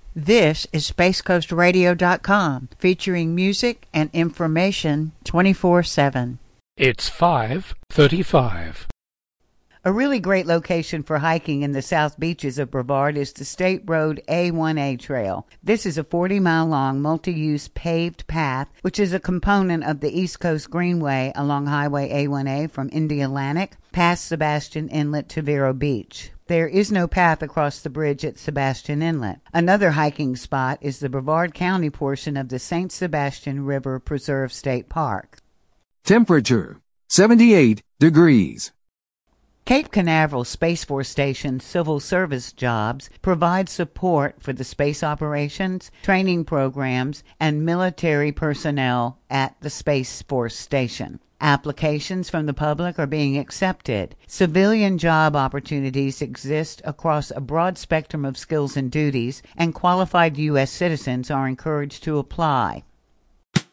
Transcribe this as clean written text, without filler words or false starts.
This is SpaceCoastRadio.com, featuring music and information 24/7. It's 5:35. A really great location for hiking in the South Beaches of Brevard is the State Road A1A Trail. This is a 40-mile-long multi-use paved path, which is a component of the East Coast Greenway along Highway A1A from Indialantic past Sebastian Inlet to Vero Beach. There is no path across the bridge at Sebastian Inlet. Another hiking spot is the Brevard County portion of the St. Sebastian River Preserve State Park. Temperature, 78 degrees. Cape Canaveral Space Force Station civil service jobs provide support for the space operations, training programs, and military personnel at the Space Force Station. Applications from the public are being accepted. Civilian job opportunities exist across a broad spectrum of skills and duties, and qualified U.S. citizens are encouraged to apply.